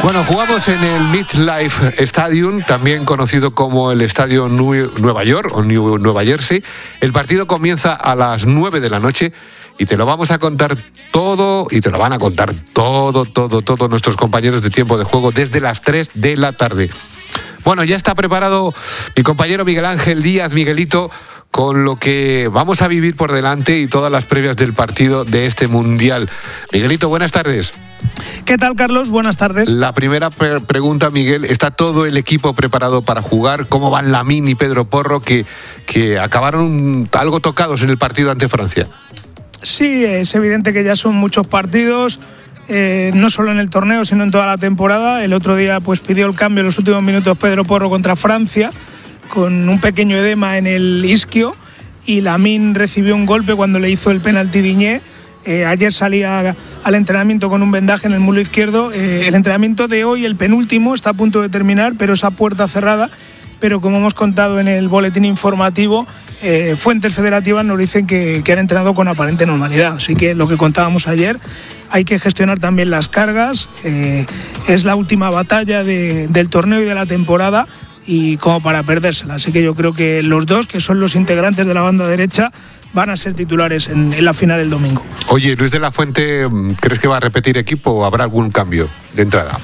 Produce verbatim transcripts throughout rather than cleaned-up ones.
Bueno, jugamos en el MetLife Stadium, también conocido como el Estadio Nueva York o New Nueva Jersey. El partido comienza a las nueve de la noche y te lo vamos a contar todo, y te lo van a contar todo, todo, todos nuestros compañeros de Tiempo de Juego desde las tres de la tarde. Bueno, ya está preparado mi compañero Miguel Ángel Díaz, Miguelito, con lo que vamos a vivir por delante y todas las previas del partido de este Mundial. Miguelito, buenas tardes. ¿Qué tal, Carlos? Buenas tardes. La primera pre- pregunta, Miguel, ¿está todo el equipo preparado para jugar? ¿Cómo van Lamine y Pedro Porro, que, que acabaron algo tocados en el partido ante Francia? Sí, es evidente que ya son muchos partidos, eh, no solo en el torneo, sino en toda la temporada. El otro día pues pidió el cambio en los últimos minutos Pedro Porro contra Francia, con un pequeño edema en el isquio, y Lamine recibió un golpe cuando le hizo el penalti Digne. Eh, ayer salía al entrenamiento con un vendaje en el muslo izquierdo. Eh, el entrenamiento de hoy, el penúltimo, está a punto de terminar, pero esa puerta cerrada. Pero como hemos contado en el boletín informativo, eh, fuentes federativas nos dicen que, que han entrenado con aparente normalidad. Así que lo que contábamos ayer, hay que gestionar también las cargas. Eh, es la última batalla de, del torneo y de la temporada, y como para perdérsela. Así que yo creo que los dos, que son los integrantes de la banda derecha, van a ser titulares en, en la final del domingo. Oye, Luis de la Fuente, ¿crees que va a repetir equipo o habrá algún cambio de entrada?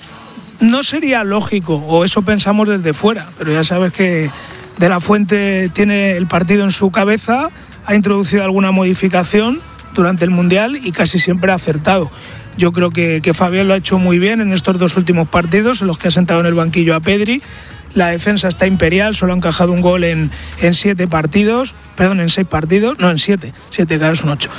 No sería lógico, o eso pensamos desde fuera, pero ya sabes que de la Fuente tiene el partido en su cabeza, ha introducido alguna modificación durante el Mundial y casi siempre ha acertado. Yo creo que, que Fabián lo ha hecho muy bien en estos dos últimos partidos, en los que ha sentado en el banquillo a Pedri. La defensa está imperial, solo ha encajado un gol en, en siete partidos, perdón, en seis partidos, no, en siete, siete, claro, son ocho.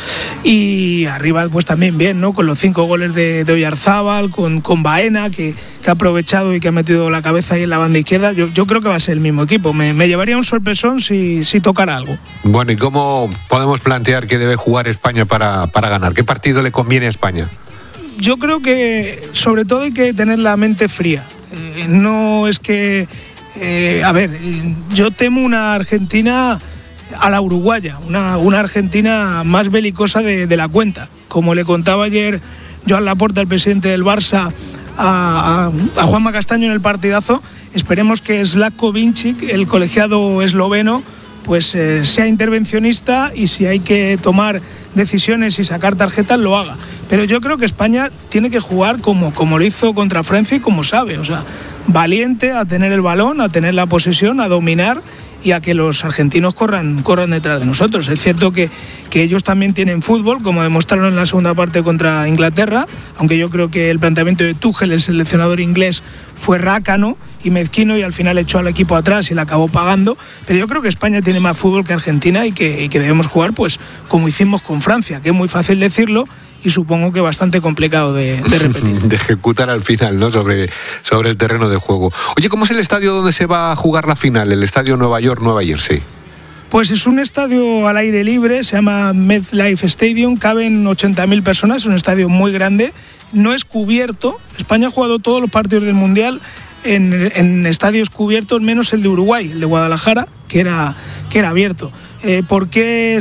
Y arriba pues también bien, ¿no? Con los cinco goles de, de Oyarzábal, con, con Baena, que, que ha aprovechado y que ha metido la cabeza ahí en la banda izquierda. Yo, yo creo que va a ser el mismo equipo. Me, me llevaría un sorpresón si, si tocara algo. Bueno, ¿y cómo podemos plantear que debe jugar España para, para ganar? ¿Qué partido le conviene a España? Yo creo que sobre todo hay que tener la mente fría. Eh, no es que, eh, a ver, yo temo una Argentina a la uruguaya, una, una Argentina más belicosa de, de la cuenta. Como le contaba ayer Joan Laporta, el presidente del Barça, a, a, a Juanma Castaño en el partidazo, esperemos que Zlatko Vincic, el colegiado esloveno, pues eh, sea intervencionista, y si hay que tomar decisiones y sacar tarjetas, lo haga. Pero yo creo que España tiene que jugar como, como lo hizo contra Francia y como sabe, o sea, valiente a tener el balón, a tener la posesión, a dominar y a que los argentinos corran, corran detrás de nosotros. Es cierto que, que ellos también tienen fútbol, como demostraron en la segunda parte contra Inglaterra, aunque yo creo que el planteamiento de Tuchel, el seleccionador inglés, fue rácano y mezquino y al final echó al equipo atrás y le acabó pagando. Pero yo creo que España tiene más fútbol que Argentina y que, y que debemos jugar pues como hicimos con Francia, que es muy fácil decirlo y supongo que bastante complicado de, de repetir. De ejecutar al final, ¿no? Sobre, sobre el terreno de juego. Oye, ¿cómo es el estadio donde se va a jugar la final? El Estadio Nueva York, Nueva Jersey. Pues es un estadio al aire libre, se llama MetLife Stadium, caben ochenta mil personas, es un estadio muy grande, no es cubierto. España ha jugado todos los partidos del Mundial en, en estadios cubiertos, menos el de Uruguay, el de Guadalajara, que era, que era abierto. Eh, ¿Por qué